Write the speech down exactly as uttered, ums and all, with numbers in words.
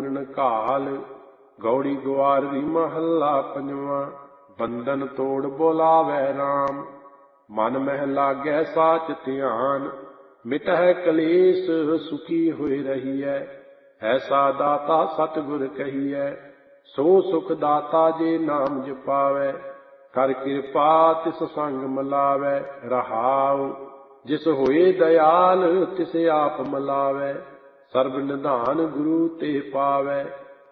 ਪੂਰਨ ਕਾਲ। ਗੌੜੀ ਗਵਾਰਦੀ ਮਹੱਲਾ ਪੰਜਵਾਂ। ਬੰਧਨ ਤੋੜ ਬੋਲਾਵੈ ਰਾਮ, ਮਨ ਮਹਿ ਲਾਗੈ ਸਾਚ ਧਿਆਨ। ਮਿਟਹਿ ਕਲੇਸ਼ ਸੁਖੀ ਹੋਇ ਰਹੀਐ, ਐਸਾ ਦਾਤਾ ਸਤਿਗੁਰ ਕਹੀਐ। ਸੋ ਸੁਖ ਦਾਤਾ ਜੇ ਨਾਮ ਜਪਾਵੈ, ਕਰ ਕਿਰਪਾ ਤਿਸ ਸੰਗ ਮਿਲਾਵੈ। ਰਹਾਉ ਜਿਸ ਹੋਏ ਦਇਆਲ, ਤਿਸ ਆਪ ਮਿਲਾਵੈ। ਸਰਬ ਨਿਧਾਨ ਗੁਰੂ ਤੇ ਪਾਵੈ।